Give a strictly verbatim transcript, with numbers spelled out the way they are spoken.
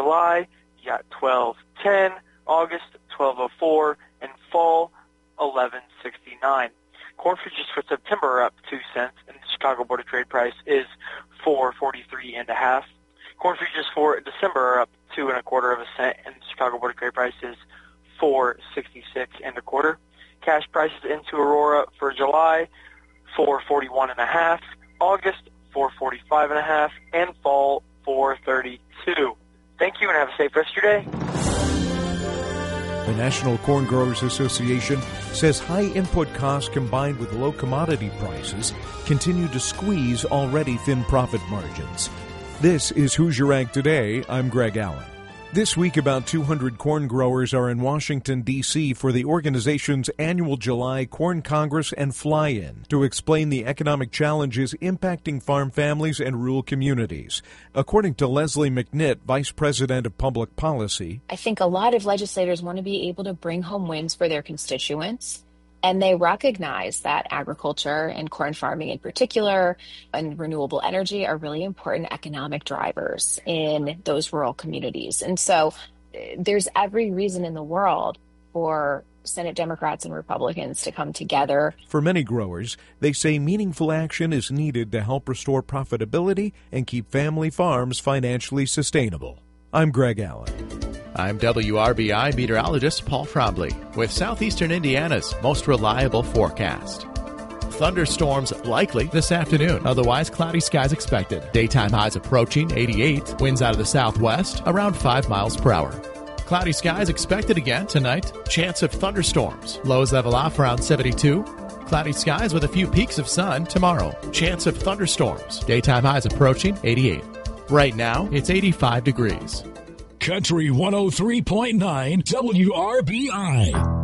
July, you got twelve ten, August twelve oh four, and fall eleven sixty-nine. Corn futures for September are up two cents, and the Chicago Board of Trade price is four forty-three and a half. Corn futures for December are up two and a quarter of a cent, and the Chicago Board of Trade price is four sixty-six and a quarter. Cash prices into Aurora for July, four forty-one and a half. August, four forty-five and a half, and fall, four thirty-two. Thank you, and have a safe rest of your day. The National Corn Growers Association says high input costs combined with low commodity prices continue to squeeze already thin profit margins. This is Hoosier Ag Today. I'm Greg Allen. This week, about two hundred corn growers are in Washington, D C for the organization's annual July Corn Congress and Fly-In to explain the economic challenges impacting farm families and rural communities. According to Leslie McNitt, Vice President of Public Policy, I think a lot of legislators want to be able to bring home wins for their constituents. And they recognize that agriculture and corn farming in particular and renewable energy are really important economic drivers in those rural communities. And so there's every reason in the world for Senate Democrats and Republicans to come together. For many growers, they say meaningful action is needed to help restore profitability and keep family farms financially sustainable. I'm Greg Allen. I'm W R B I meteorologist Paul Trombley with Southeastern Indiana's most reliable forecast. Thunderstorms likely this afternoon, otherwise cloudy skies expected. Daytime highs approaching eighty-eight, winds out of the southwest around five miles per hour. Cloudy skies expected again tonight, chance of thunderstorms. Lows level off around seventy-two. Cloudy skies with a few peaks of sun tomorrow. Chance of thunderstorms. Daytime highs approaching eighty-eight. Right now, it's eighty-five degrees. Country one oh three point nine W R B I.